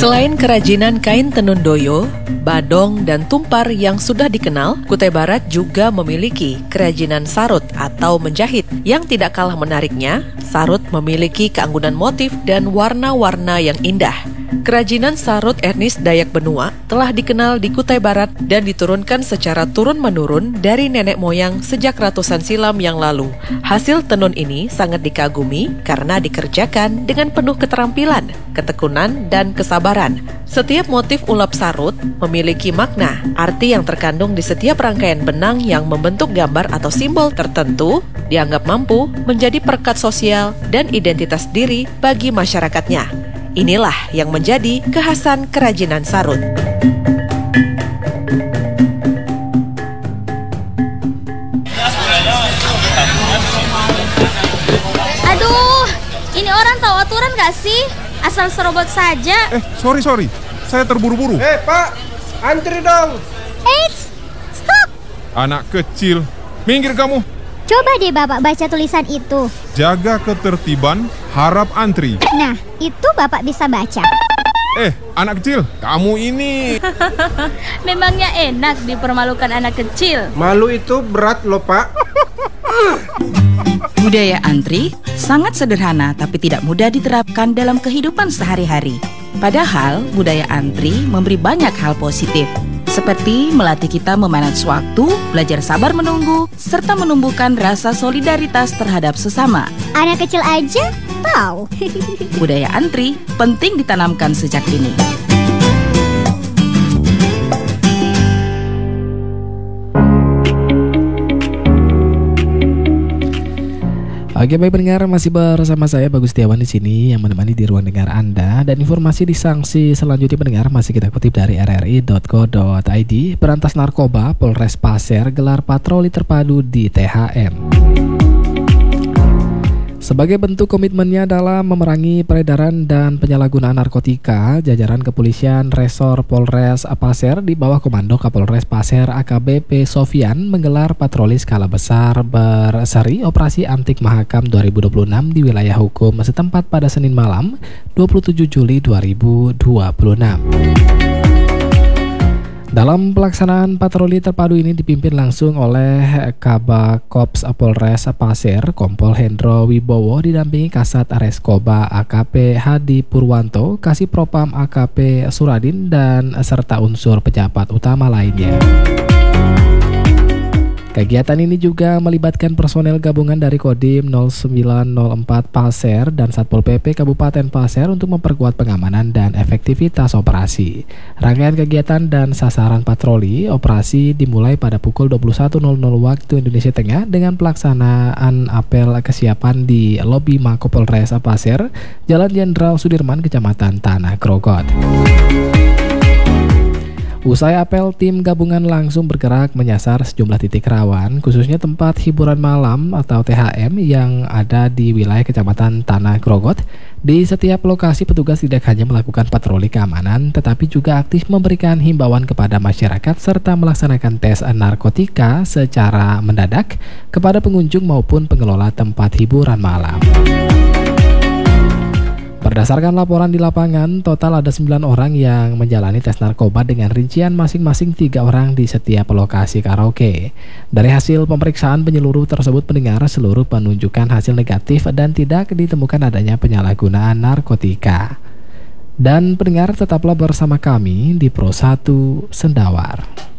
Selain kerajinan kain tenun doyo, badong, dan tumpar yang sudah dikenal, Kutai Barat juga memiliki kerajinan sarut atau menjahit. Yang tidak kalah menariknya, sarut memiliki keanggunan motif dan warna-warna yang indah. Kerajinan sarut etnis Dayak Benua telah dikenal di Kutai Barat dan diturunkan secara turun-menurun dari nenek moyang sejak ratusan silam yang lalu. Hasil tenun ini sangat dikagumi karena dikerjakan dengan penuh keterampilan, ketekunan, dan kesabaran. Setiap motif ulap sarut memiliki makna, arti yang terkandung di setiap rangkaian benang yang membentuk gambar atau simbol tertentu, dianggap mampu menjadi perekat sosial dan identitas diri bagi masyarakatnya. Inilah yang menjadi kekhasan kerajinan sarut. Aduh, ini orang tahu aturan gak sih? Asal serobot saja. Sorry. Saya terburu-buru. Pak, antri dong. Eits, stop. Anak kecil, minggir kamu. Coba deh Bapak baca tulisan itu. Jaga ketertiban, harap antri. Nah, itu Bapak bisa baca. Anak kecil, kamu ini. Memangnya enak dipermalukan anak kecil? Malu itu berat loh, Pak. Budaya antri sangat sederhana tapi tidak mudah diterapkan dalam kehidupan sehari-hari. Padahal budaya antri memberi banyak hal positif, seperti melatih kita memanage waktu, belajar sabar menunggu, serta menumbuhkan rasa solidaritas terhadap sesama. Anak kecil aja tahu. Budaya antri penting ditanamkan sejak dini. Oke, baik pendengar, masih bersama saya Bagus Setiawan di sini yang menemani di ruang dengar Anda, dan informasi di sanksi selanjutnya pendengar masih kita kutip dari rri.co.id. Berantas narkoba, Polres Pasir gelar patroli terpadu di THM. Sebagai bentuk komitmennya dalam memerangi peredaran dan penyalahgunaan narkotika, jajaran kepolisian Resor Polres Pasir di bawah komando Kapolres Pasir AKBP Sofian menggelar patroli skala besar berseri Operasi Antik Mahakam 2026 di wilayah hukum setempat pada Senin malam 27 Juli 2026. Dalam pelaksanaan patroli terpadu ini dipimpin langsung oleh Kabakops Polres Pasir, Kompol Hendro Wibowo, didampingi Kasat Reskoba AKP Hadi Purwanto, Kasih Propam AKP Suradin, dan serta unsur pejabat utama lainnya. Kegiatan ini juga melibatkan personel gabungan dari Kodim 0904 Pasir dan Satpol PP Kabupaten Pasir untuk memperkuat pengamanan dan efektivitas operasi. Rangkaian kegiatan dan sasaran patroli operasi dimulai pada pukul 21.00 waktu Indonesia Tengah dengan pelaksanaan apel kesiapan di lobi Mako Polres Pasir, Jalan Jenderal Sudirman, Kecamatan Tanah Grogot. Usai apel, tim gabungan langsung bergerak menyasar sejumlah titik rawan, khususnya tempat hiburan malam atau THM yang ada di wilayah Kecamatan Tanah Grogot. Di setiap lokasi, petugas tidak hanya melakukan patroli keamanan, tetapi juga aktif memberikan himbauan kepada masyarakat serta melaksanakan tes narkotika secara mendadak kepada pengunjung maupun pengelola tempat hiburan malam. Berdasarkan laporan di lapangan, total ada 9 orang yang menjalani tes narkoba dengan rincian masing-masing 3 orang di setiap lokasi karaoke. Dari hasil pemeriksaan penyeluruh tersebut pendengar, seluruh penunjukan hasil negatif dan tidak ditemukan adanya penyalahgunaan narkotika. Dan pendengar, tetaplah bersama kami di Pro 1 Sendawar.